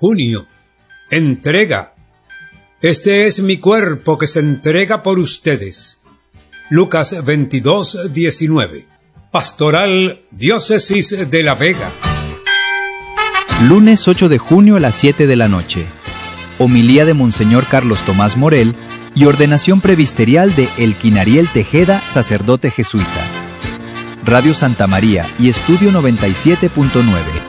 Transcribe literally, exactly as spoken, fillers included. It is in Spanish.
junio. Entrega. Este es mi cuerpo que se entrega por ustedes. Lucas veintidós, diecinueve. Pastoral Diócesis de La Vega. Lunes ocho de junio a las siete de la noche. Homilía de Monseñor Carlos Tomás Morel y ordenación presbiterial de Elkin Ariel Tejeda, sacerdote jesuita. Radio Santa María y Estudio noventa y siete punto nueve.